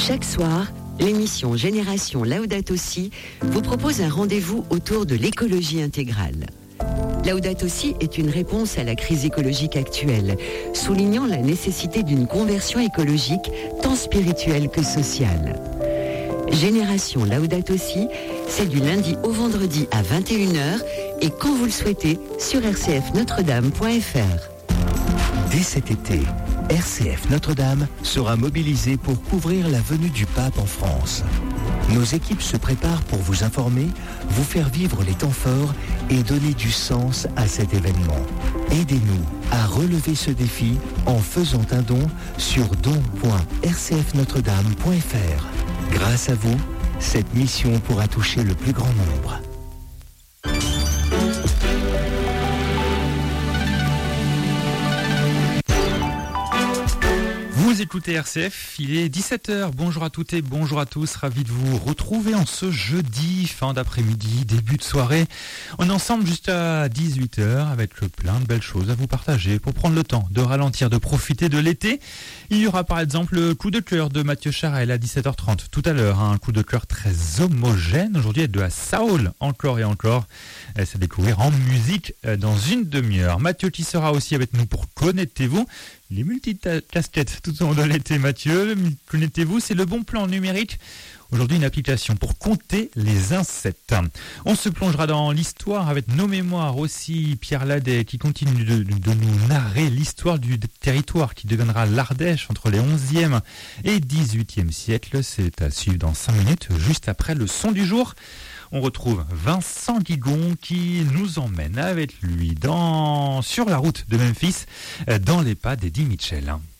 Chaque soir, l'émission Génération Laudato Si vous propose un rendez-vous autour de l'écologie intégrale. Laudato Si est une réponse à la crise écologique actuelle, soulignant la nécessité d'une conversion écologique tant spirituelle que sociale. Génération Laudato Si, c'est du lundi au vendredi à 21h et quand vous le souhaitez sur rcfnotredame.fr. Dès cet été, RCF Notre-Dame sera mobilisée pour couvrir la venue du pape en France. Nos équipes se préparent pour vous informer, vous faire vivre les temps forts et donner du sens à cet événement. Aidez-nous à relever ce défi en faisant un don sur don.rcfnotredame.fr. Grâce à vous, cette mission pourra toucher le plus grand nombre. Vous écoutez RCF, il est 17h. Bonjour à toutes et bonjour à tous. Ravi de vous retrouver en ce jeudi, fin d'après-midi, début de soirée. On est ensemble jusqu'à 18h avec plein de belles choses à vous partager pour prendre le temps de ralentir, de profiter de l'été. Il y aura par exemple le coup de cœur de Mathieu Charel à 17h30 tout à l'heure. Un coup de cœur très homogène. Aujourd'hui, de la Saoul, encore et encore. C'est à découvrir en musique dans une demi-heure. Mathieu qui sera aussi avec nous pour Connectez-vous. Les multi-casquettes tout au long de l'été, Mathieu. Connectez-vous, c'est le bon plan numérique. Aujourd'hui, une application pour compter les insectes. On se plongera dans l'histoire avec nos mémoires aussi. Pierre Ladet qui continue de nous narrer l'histoire du territoire qui deviendra l'Ardèche entre les 11e et 18e siècles. C'est à suivre dans 5 minutes, juste après le son du jour. On retrouve Vincent Guigon qui nous emmène avec lui sur la route de Memphis, dans les pas d'Eddie Mitchell.